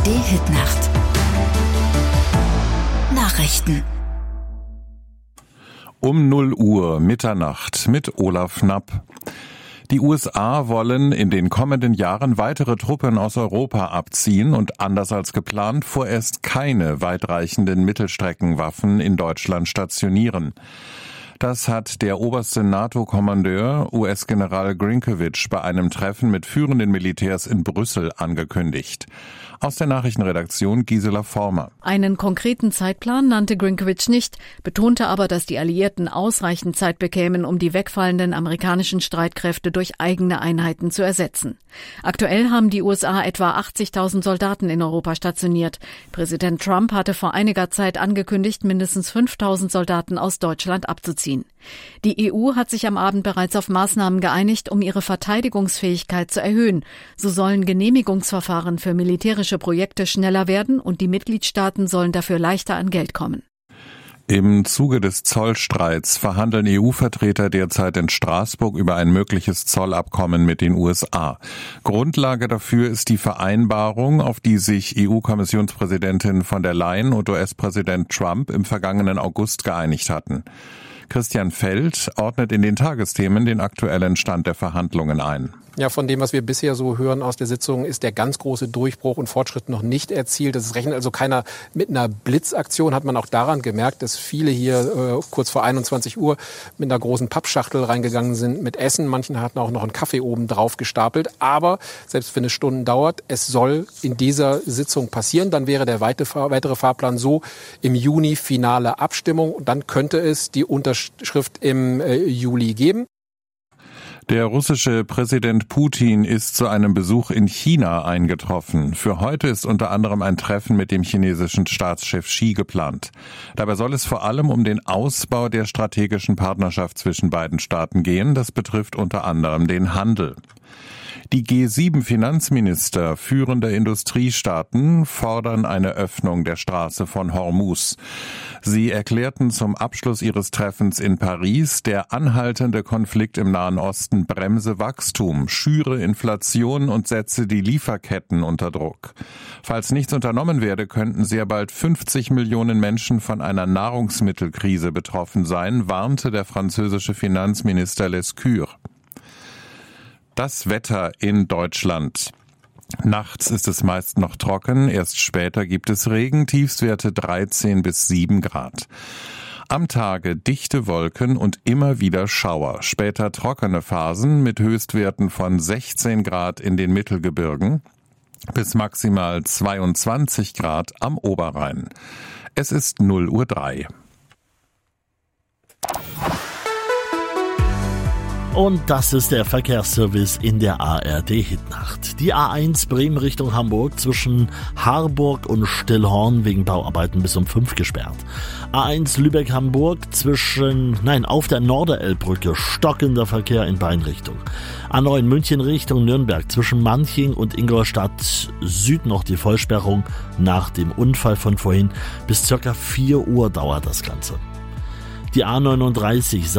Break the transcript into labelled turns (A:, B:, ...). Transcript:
A: ARD-Hitnacht. Nachrichten.
B: Um 0 Uhr Mitternacht mit Olaf Knapp. Die USA wollen in den kommenden Jahren weitere Truppen aus Europa abziehen und anders als geplant vorerst keine weitreichenden Mittelstreckenwaffen in Deutschland stationieren. Das hat der oberste NATO-Kommandeur, US-General Grinkovich, bei einem Treffen mit führenden Militärs in Brüssel angekündigt. Aus der Nachrichtenredaktion Gisela Former.
C: Einen konkreten Zeitplan nannte Grinkovich nicht, betonte aber, dass die Alliierten ausreichend Zeit bekämen, um die wegfallenden amerikanischen Streitkräfte durch eigene Einheiten zu ersetzen. Aktuell haben die USA etwa 80.000 Soldaten in Europa stationiert. Präsident Trump hatte vor einiger Zeit angekündigt, mindestens 5.000 Soldaten aus Deutschland abzuziehen. Die EU hat sich am Abend bereits auf Maßnahmen geeinigt, um ihre Verteidigungsfähigkeit zu erhöhen. So sollen Genehmigungsverfahren für militärische Projekte schneller werden und die Mitgliedstaaten sollen dafür leichter an Geld kommen.
B: Im Zuge des Zollstreits verhandeln EU-Vertreter derzeit in Straßburg über ein mögliches Zollabkommen mit den USA. Grundlage dafür ist die Vereinbarung, auf die sich EU-Kommissionspräsidentin von der Leyen und US-Präsident Trump im vergangenen August geeinigt hatten. Christian Feld ordnet in den Tagesthemen den aktuellen Stand der Verhandlungen ein.
D: Ja, von dem, was wir bisher so hören aus der Sitzung, ist der ganz große Durchbruch und Fortschritt noch nicht erzielt. Das rechnet also keiner mit einer Blitzaktion, hat man auch daran gemerkt, dass viele hier kurz vor 21 Uhr mit einer großen Pappschachtel reingegangen sind mit Essen. Manchen hatten auch noch einen Kaffee oben drauf gestapelt. Aber selbst wenn es Stunden dauert, es soll in dieser Sitzung passieren. Dann wäre der weitere Fahrplan so: im Juni finale Abstimmung. Und dann könnte es die Unterschrift im Juli geben.
B: Der russische Präsident Putin ist zu einem Besuch in China eingetroffen. Für heute ist unter anderem ein Treffen mit dem chinesischen Staatschef Xi geplant. Dabei soll es vor allem um den Ausbau der strategischen Partnerschaft zwischen beiden Staaten gehen. Das betrifft unter anderem den Handel. Die G7-Finanzminister führender Industriestaaten fordern eine Öffnung der Straße von Hormuz. Sie erklärten zum Abschluss ihres Treffens in Paris, der anhaltende Konflikt im Nahen Osten bremse Wachstum, schüre Inflation und setze die Lieferketten unter Druck. Falls nichts unternommen werde, könnten sehr bald 50 Millionen Menschen von einer Nahrungsmittelkrise betroffen sein, warnte der französische Finanzminister Lescure. Das Wetter in Deutschland. Nachts ist es meist noch trocken, erst später gibt es Regen, Tiefstwerte 13 bis 7 Grad. Am Tage dichte Wolken und immer wieder Schauer, später trockene Phasen mit Höchstwerten von 16 Grad in den Mittelgebirgen bis maximal 22 Grad am Oberrhein. Es ist 0:03 Uhr.
E: Und das ist der Verkehrsservice in der ARD-Hitnacht. Die A1 Bremen Richtung Hamburg zwischen Harburg und Stillhorn wegen Bauarbeiten bis um 5 gesperrt. A1 Lübeck-Hamburg auf der Norderelbbrücke stockender Verkehr in beiden Richtungen. A9 München Richtung Nürnberg zwischen Manching und Ingolstadt Süd noch die Vollsperrung nach dem Unfall von vorhin. Bis ca. 4 Uhr dauert das Ganze. Die A39